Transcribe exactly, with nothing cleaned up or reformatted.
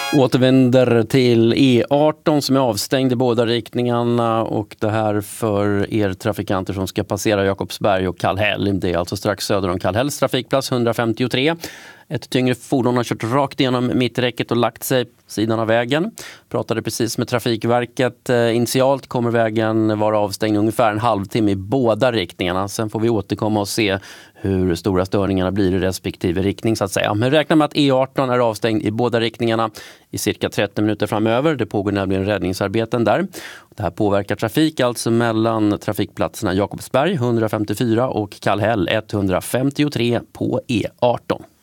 Återvänder till E arton som är avstängd i båda riktningarna, och det här för er trafikanter som ska passera Jakobsberg och Kallhäll. Det är alltså strax söder om Kallhälls trafikplats hundrafemtiotre. Ett tyngre fordon har kört rakt igenom mitträcket och lagt sig på sidan av vägen. Pratade precis med Trafikverket. Initialt kommer vägen vara avstängd ungefär en halvtimme i båda riktningarna. Sen får vi återkomma och se hur stora störningarna blir i respektive riktning så att säga. Men räkna med att E arton är avstängd i båda riktningarna i cirka trettio minuter framöver. Det pågår nämligen räddningsarbeten där. Det här påverkar trafik alltså mellan trafikplatserna Jakobsberg hundrafemtiofyra och Kallhäll etthundrafemtiotre på E arton.